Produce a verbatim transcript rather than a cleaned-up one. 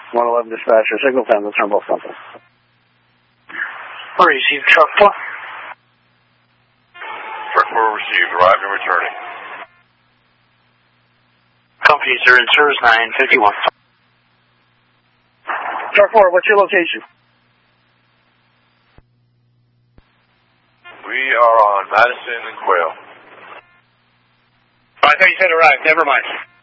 one eleven dispatcher, signal ten, let's turn both frontal. Where received truck four? Truck four received, arrived and returning. Companies are in service nine fifty-one. Truck four, what's your location? We are on Madison and Quail. I thought you said arrived, never mind.